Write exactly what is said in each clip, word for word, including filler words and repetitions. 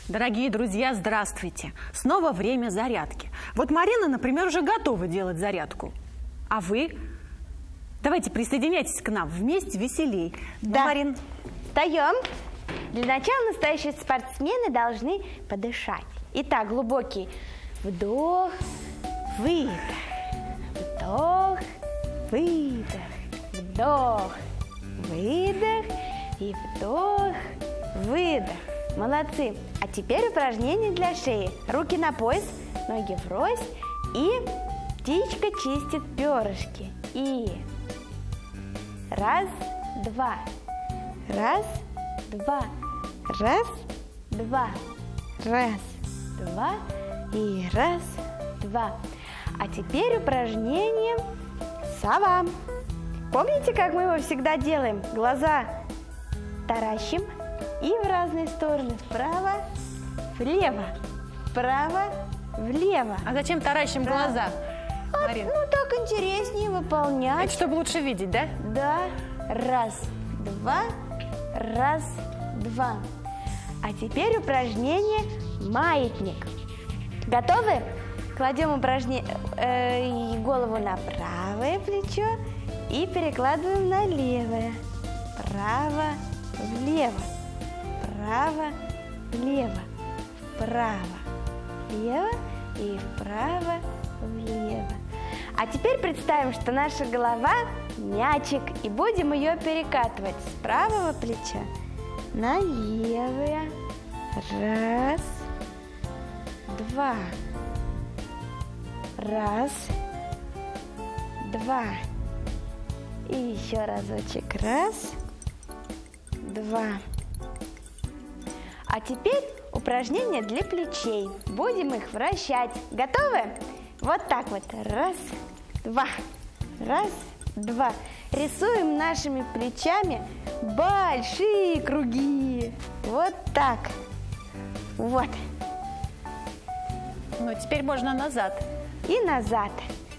Дорогие друзья, здравствуйте! Снова время зарядки. Вот Марина, например, уже готова делать зарядку. А вы? Давайте присоединяйтесь к нам, вместе веселей. Да, Марин. Встаем. Для начала настоящие спортсмены должны подышать. Итак, глубокий вдох, выдох, вдох, выдох, вдох, выдох и вдох, выдох. Молодцы. А теперь упражнение для шеи. Руки на пояс, ноги врозь. И птичка чистит перышки. И раз, два. Раз, два. Раз, два. Раз, два. И раз, два. А теперь упражнение сова. Помните, как мы его всегда делаем? Глаза таращим и в разные стороны. Вправо, влево, вправо, влево. А зачем таращим Вправо. глаза, А, Марин? ну, так интереснее выполнять. Это чтобы лучше видеть, да? Да. Раз, два, раз, два. А теперь упражнение маятник. Готовы? Кладем упражнение, э, голову на правое плечо и перекладываем на левое. Право, влево. Вправо, влево, вправо, влево и вправо, влево. А теперь представим, что наша голова мячик, и будем ее перекатывать с правого плеча на левое. Раз, два. Раз, два. И еще разочек. Раз, два. А теперь упражнения для плечей. Будем их вращать. Готовы? Вот так вот. Раз, два. Раз, два. Рисуем нашими плечами большие круги. Вот так. Вот. Ну, теперь можно назад. И назад.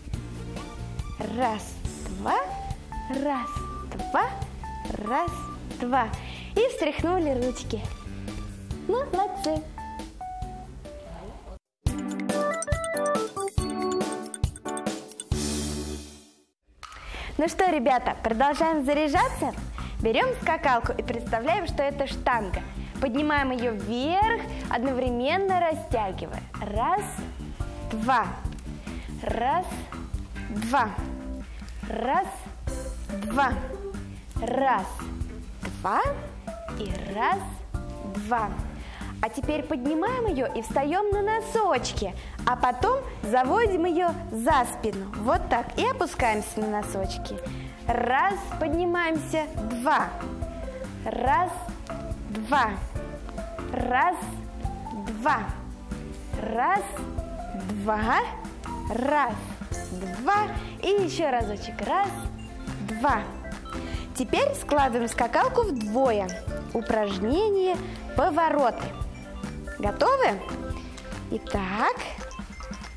Раз, два. Раз, два. Раз, два. И встряхнули ручки. Молодцы! Ну что, ребята, продолжаем заряжаться? Берем скакалку и представляем, что это штанга. Поднимаем ее вверх, одновременно растягивая. Раз, два. Раз, два. Раз, два. Раз, два. И раз, два. А теперь поднимаем ее и встаем на носочки, а потом заводим ее за спину. Вот так. И опускаемся на носочки. Раз, поднимаемся, два. Раз, два. Раз, два. Раз, два. Раз, два. И еще разочек. Раз, два. Теперь складываем скакалку вдвое. Упражнение повороты. Готовы? Итак,